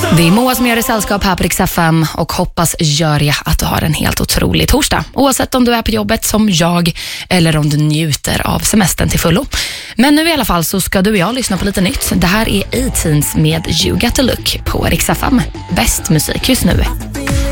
Det är Moa som gör det sällskap här på Rix FM och hoppas gör jag att du har en helt otrolig torsdag. Oavsett om du är på jobbet som jag eller om du njuter av semestern till fullo. Men nu i alla fall så ska du och jag lyssna på lite nytt. Det här är A-Teens med You Got To Look på Rix FM. Bäst musik just nu.